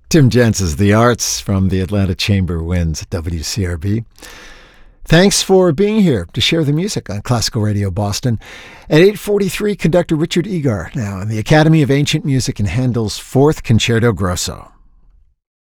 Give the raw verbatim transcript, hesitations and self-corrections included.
Tim Jentz's The Arts from the Atlanta Chamber Winds at W C R B. Thanks for being here to share the music on Classical Radio Boston. At eight forty-three, conductor Richard Egar now in the Academy of Ancient Music in Handel's Fourth Concerto Grosso.